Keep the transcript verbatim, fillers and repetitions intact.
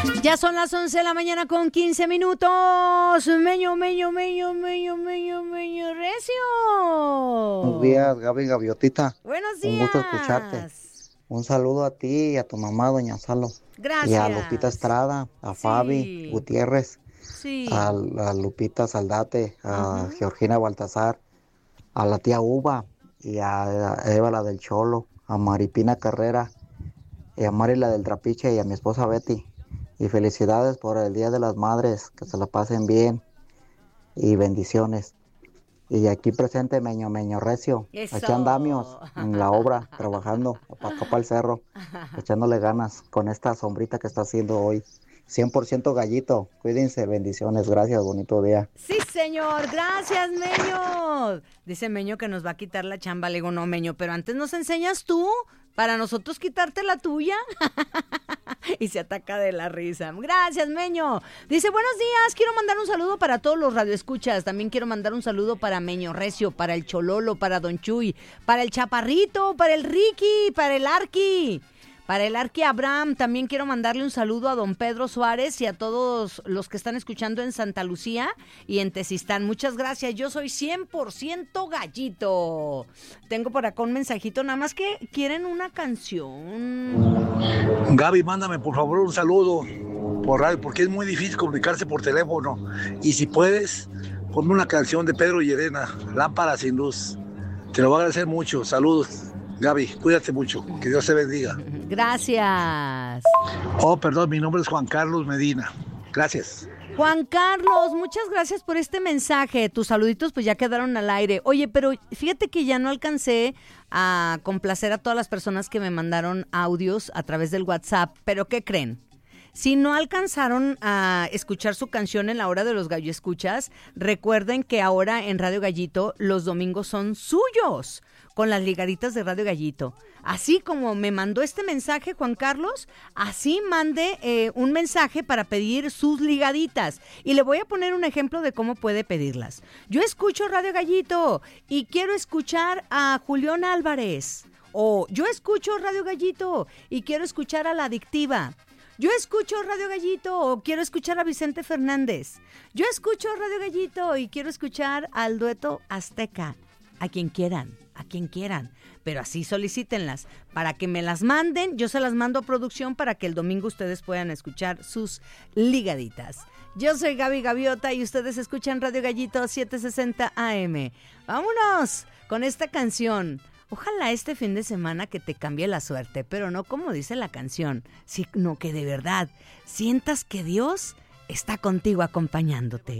Ya son las once de la mañana con quince minutos. Meño, meño, meño, meño, meño, meño, recio. Buenos días, Gaby Gaviotita. Buenos Un gusto escucharte. días. Un saludo a ti y a tu mamá, doña Salo. Gracias. Y a Lupita Estrada, a Sí. Fabi Gutiérrez, Sí. a, a Lupita Saldate, a Ujú. Georgina Baltazar, a la tía Uva y a, a Eva la del Cholo, a Maripina Carrera y a Mari la del Trapiche y a mi esposa Betty. Y felicidades por el Día de las Madres, que se la pasen bien y bendiciones. Y aquí presente Meño Meño Recio, Eso. aquí andamios en la obra, trabajando para acá para el cerro, echándole ganas con esta sombrita que está haciendo hoy. cien por ciento gallito, cuídense, bendiciones, gracias, bonito día. Sí, señor, gracias, Meño. Dice Meño que nos va a quitar la chamba. Le digo, no, Meño, pero antes nos enseñas tú para nosotros quitarte la tuya. Y se ataca de la risa. Gracias, Meño. Dice, buenos días, quiero mandar un saludo para todos los radioescuchas. También quiero mandar un saludo para Meño Recio, para el Chololo, para Don Chuy, para el Chaparrito, para el Ricky, para el Arqui. Para el Arqui Abraham, también quiero mandarle un saludo a don Pedro Suárez y a todos los que están escuchando en Santa Lucía y en Tezistán. Muchas gracias, yo soy cien por ciento gallito. Tengo por acá un mensajito, nada más que quieren una canción. Gaby, mándame por favor un saludo por radio, porque es muy difícil comunicarse por teléfono. Y si puedes, ponme una canción de Pedro y Elena, Lámpara sin luz. Te lo voy a agradecer mucho, saludos. Gaby, cuídate mucho, que Dios te bendiga. Gracias. Oh, perdón, mi nombre es Juan Carlos Medina. Gracias. Juan Carlos, muchas gracias por este mensaje. Tus saluditos pues ya quedaron al aire. Oye, pero fíjate que ya no alcancé a complacer a todas las personas que me mandaron audios a través del WhatsApp. ¿Pero qué creen? Si no alcanzaron a escuchar su canción en la hora de los gallo escuchas, recuerden que ahora en Radio Gallito los domingos son suyos, con las ligaditas de Radio Gallito. Así como me mandó este mensaje Juan Carlos, así mande eh, un mensaje para pedir sus ligaditas. Y le voy a poner un ejemplo de cómo puede pedirlas. Yo escucho Radio Gallito y quiero escuchar a Julián Álvarez. O yo escucho Radio Gallito y quiero escuchar a La Adictiva. Yo escucho Radio Gallito o quiero escuchar a Vicente Fernández. Yo escucho Radio Gallito y quiero escuchar al dueto Azteca. A quien quieran, a quien quieran. Pero así solicítenlas para que me las manden. Yo se las mando a producción para que el domingo ustedes puedan escuchar sus ligaditas. Yo soy Gaby Gaviota y ustedes escuchan Radio Gallito setecientos sesenta A M. Vámonos con esta canción. Ojalá este fin de semana que te cambie la suerte, pero no como dice la canción, sino que de verdad sientas que Dios está contigo acompañándote.